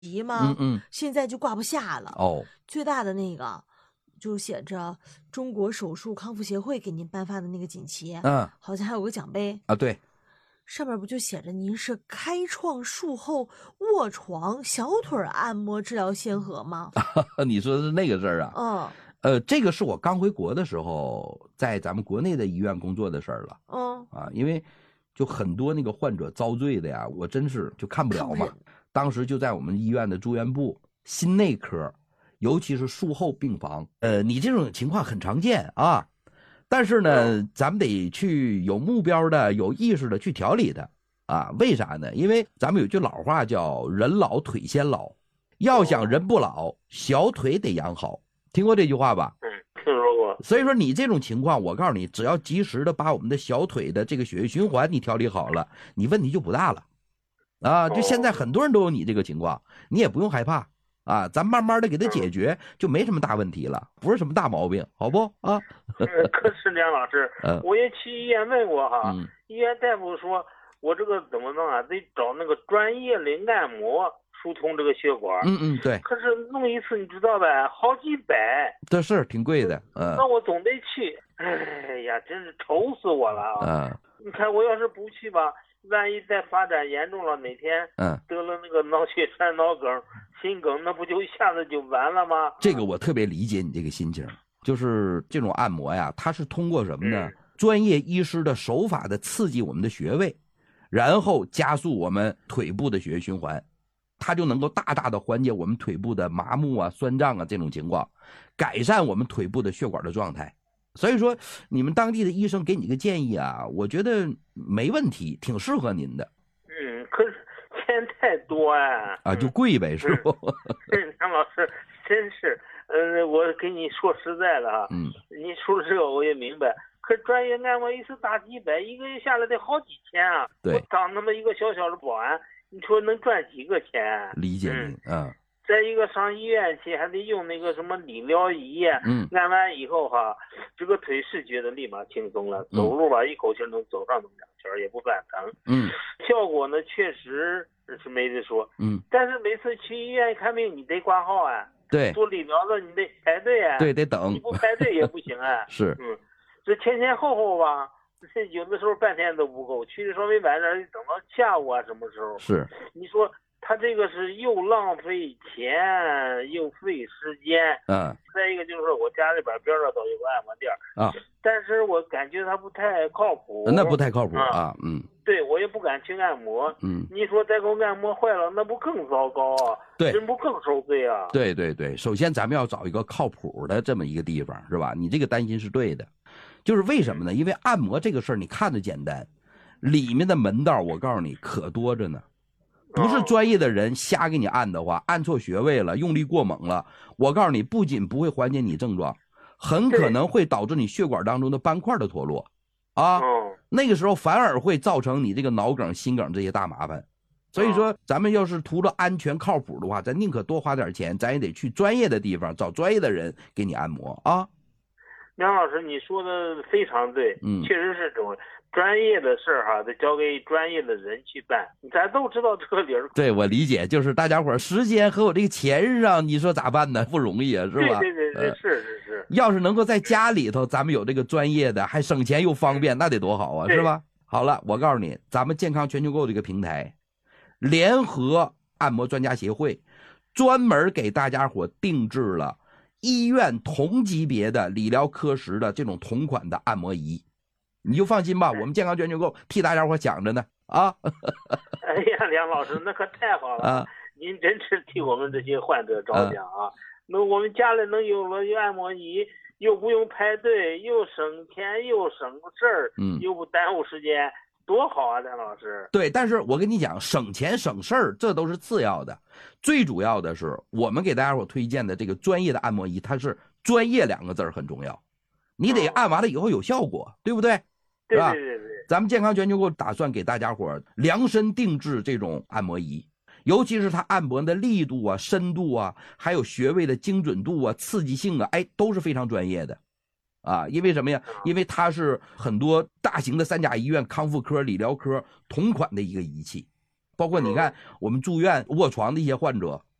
旗吗？ 嗯， 现在就挂不下了。 哦， 最大的那个就写着中国手术康复协会给您颁发的那个锦旗，好像还有个奖杯啊，对， 上面不就写着您是开创术后卧床小腿按摩治疗先河吗？ 你说的是那个事儿啊？这个是我刚回国的时候，在咱们国内的医院工作的事儿了。因为就很多那个患者遭罪的呀，我真是就看不了嘛。当时就在我们医院的住院部心内科，尤其是术后病房，你这种情况很常见啊。但是呢，咱们得去有目标的、有意识的去调理的啊。为啥呢？因为咱们有句老话叫“人老腿先老”，要想人不老，小腿得养好。听过这句话吧？ 听说过。 所以说你这种情况，我告诉你，只要及时的把我们的小腿的这个血液循环你调理好了，你问题就不大了啊。就现在很多人都有你这个情况，你也不用害怕啊，咱慢慢的给它解决，就没什么大问题了，不是什么大毛病，好不啊？ 可是梁老师，我也去医院问过哈，医院大夫说我这个怎么弄啊，得找那个专业的按摩疏通这个血管。 对。 可是弄一次你知道呗，好几百， 这是挺贵的。 那我总得去。哎呀，真是愁死我了啊！你看我要是不去吧，万一再发展严重了，哪天得了那个脑血栓、脑梗、心梗，那不就一下子就完了吗？ 这个我特别理解你这个心情，就是这种按摩呀，它是通过什么呢？专业医师的手法的刺激我们的穴位，然后加速我们腿部的血液循环，它就能够大大的缓解我们腿部的麻木啊、酸胀啊这种情况，改善我们腿部的血管的状态。所以说你们当地的医生给你个建议啊，我觉得没问题，挺适合您的。 可是钱太多啊， 就贵呗，是不？ 张老师真是，我跟你说实在的啊，你说这个我也明白。可专业按摩一次大几百，一个月下来得好几千啊。 对， 我当那么一个小小的保安，你说能赚几个钱？ 理解您再一个上医院去还得用那个什么理疗仪，按完以后哈，这个腿是觉得立马轻松了，走路吧一口气能走上那么2圈，也不犯疼。效果呢确实是没得说。但是每次去医院看病你得挂号啊， 对， 做理疗的你得排队啊， 对，得等， 你不排队也不行啊。 是， 这前后吧，有的时候半天都不够，去的稍微晚点，等到下午啊什么时候？ 是， 你说。他这个是又浪费钱又费时间。再一个就是我家里边上都有个按摩店但是我感觉它不太靠谱。 那不太靠谱啊。 对，我也不敢去按摩。你说再给我按摩坏了，那不更糟糕啊？ 对， 人不更受罪啊？ 对对对，首先咱们要找一个靠谱的这么一个地方，是吧？你这个担心是对的，就是为什么呢？因为按摩这个事儿你看着简单，里面的门道我告诉你可多着呢。不是专业的人瞎给你按的话，按错穴位了，用力过猛了，我告诉你，不仅不会缓解你症状，很可能会导致你血管当中的斑块的脱落那个时候反而会造成你这个脑梗、心梗这些大麻烦。所以说咱们要是图着安全靠谱的话，咱宁可多花点钱，咱也得去专业的地方找专业的人给你按摩啊。 梁老师，你说的非常对，确实是这种专业的事儿哈，得交给专业的人去办。咱都知道这个理儿。 对，我理解，就是大家伙时间和我这个钱上，你说咋办呢？不容易啊，是吧？ 对，是。 要是能够在家里头，咱们有这个专业的，还省钱又方便，那得多好啊，是吧？好了，我告诉你，咱们健康全球购这个平台，联合按摩专家协会，专门给大家伙定制了医院同级别的理疗科室的这种同款的按摩仪，你就放心吧，我们健康全球购替大家伙想着呢啊！ 哎呀，梁老师，那可太好了您真是替我们这些患者着想啊！那我们家里能有了按摩仪，又不用排队，又省钱又省事儿，又不耽误时间，多好啊，梁老师。 对，但是我跟你讲，省钱省事儿这都是次要的，最主要的是我们给大家伙推荐的这个专业的按摩仪，它是专业2个字很重要，你得按完了以后有效果，对不对？ 对， 咱们健康全球购打算给大家伙量身定制这种按摩仪，尤其是它按摩的力度啊、深度啊，还有穴位的精准度啊、刺激性啊，都是非常专业的因为什么呀？因为它是很多大型的3甲医院康复科、理疗科同款的一个仪器， 包括你看我们住院卧床的一些患者，